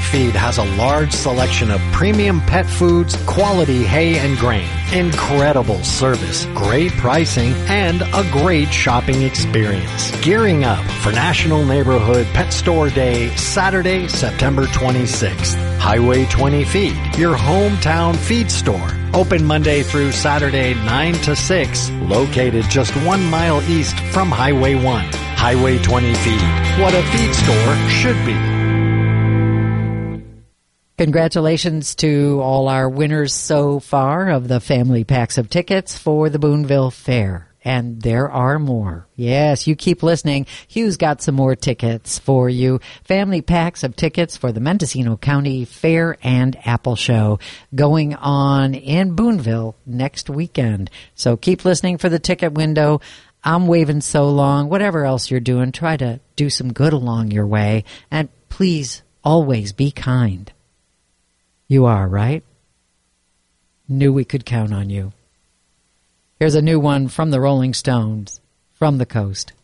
Feed has a large selection of premium pet foods, quality hay and grain, incredible service, great pricing, and a great shopping experience. Gearing up for National Neighborhood Pet Store Day, Saturday, September 26th. Highway 20 Feed, your hometown feed store. Open Monday through Saturday, 9 to 6. Located just 1 mile east from Highway 1. Highway 20 Feed, what a feed store should be. Congratulations to all our winners so far of the family packs of tickets for the Boonville Fair. And there are more. Yes, you keep listening. Hugh's got some more tickets for you. Family packs of tickets for the Mendocino County Fair and Apple Show going on in Boonville next weekend. So keep listening for the ticket window. I'm waving so long. Whatever else you're doing, try to do some good along your way. And please always be kind. You are, right? Knew we could count on you. Here's a new one from the Rolling Stones, From the Coast.